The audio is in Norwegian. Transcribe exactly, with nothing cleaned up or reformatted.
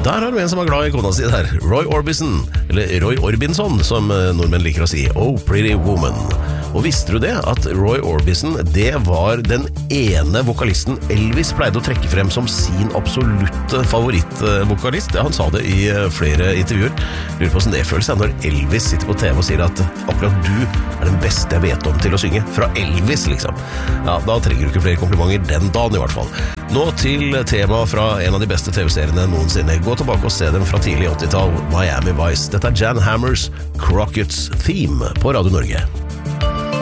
Der har du en som er glad i kona si der. Roy Orbison, eller Roy Orbison, som nordmenn liker å si. Oh, Pretty Woman. Og visste du det, at Roy Orbison, det var den ene vokalisten Elvis pleide å trekke frem som sin absolutte favorittvokalist? Ja, han sa det i flere intervjuer. Lurer på hvordan det føles når Elvis sitter på T V og sier at akkurat du er den beste jeg vet om til å synge. Fra Elvis, liksom. Ja, da trenger du ikke flere komplimenter den dagen i hvert fall. Nå til tema fra en av de beste T V-seriene noensinne. Gå tilbake og se dem fra tidlig åttitall, Miami Vice. Dette er Jan Hammers Crockett's Theme på Radio Norge.